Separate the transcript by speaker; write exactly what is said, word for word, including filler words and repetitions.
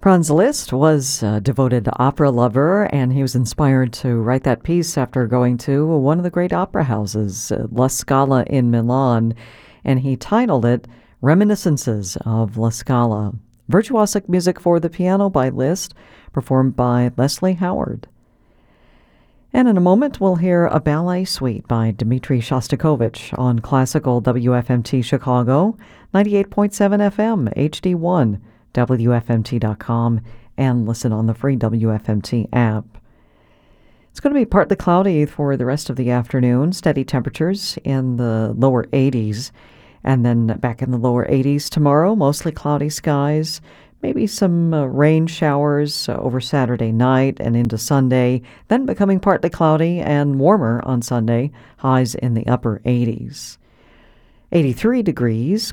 Speaker 1: Franz Liszt was a devoted opera lover, and he was inspired to write that piece after going to one of the great opera houses, uh, La Scala in Milan, and he titled it Reminiscences of La Scala. Virtuosic music for the piano by Liszt, performed by Leslie Howard. And in a moment, we'll hear a ballet suite by Dmitri Shostakovich on classical W F M T Chicago, ninety-eight point seven F M, H D one, W F M T dot com, and listen on the free W F M T app. It's going to be partly cloudy for the rest of the afternoon, steady temperatures in the lower eighties, and then back in the lower eighties tomorrow, mostly cloudy skies. Maybe some uh, rain showers uh, over Saturday night and into Sunday, then becoming partly cloudy and warmer on Sunday, highs in the upper eighties. eighty-three degrees,